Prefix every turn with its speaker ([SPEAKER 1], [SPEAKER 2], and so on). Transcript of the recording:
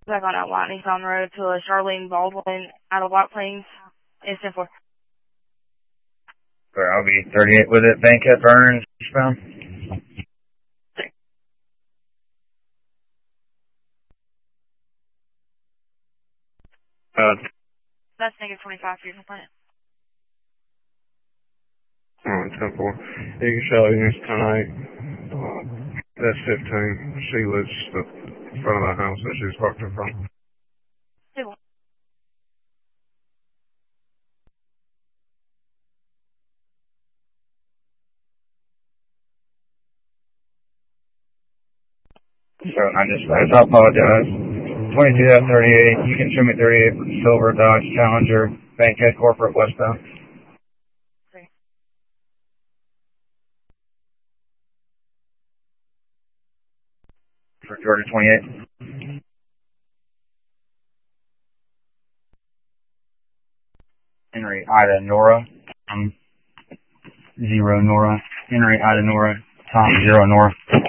[SPEAKER 1] back on out White Nissan Road to Charlene Baldwin out of White Plains. It's 10-4.
[SPEAKER 2] I'll be 38 with it. Bankhead Burns, eastbound.
[SPEAKER 1] That's negative 25 for your complaint.
[SPEAKER 3] 10-4. You can show units tonight. That's 15. She lives in front of the house that she's parked in front of.
[SPEAKER 2] So I apologize. 22F38, you can show me 38 for Silver Dodge Challenger, Bankhead Corporate westbound.
[SPEAKER 1] Okay.
[SPEAKER 2] For Georgia 28. Henry Ida Nora, 0 Nora. Henry Ida Nora, Tom 0 Nora.